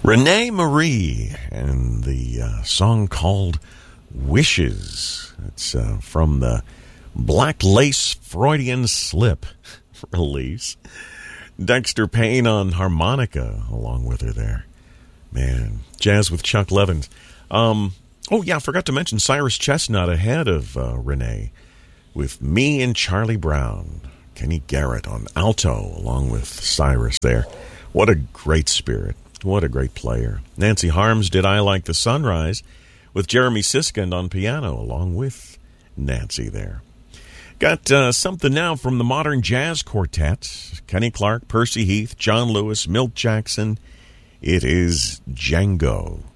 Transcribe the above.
Renee Marie and the song called Wishes. It's from the Black Lace Freudian Slip release. Dexter Payne on harmonica along with her there. Man, jazz with Chuck Levins. Oh, yeah, I forgot to mention Cyrus Chestnut ahead of Renee with Me and Charlie Brown. Kenny Garrett on alto along with Cyrus there. What a great spirit. What a great player. Nancy Harms did I Like the Sunrise with Jeremy Siskind on piano along with Nancy there. Got something now from the Modern Jazz Quartet. Kenny Clark, Percy Heath, John Lewis, Milt Jackson. It is Django.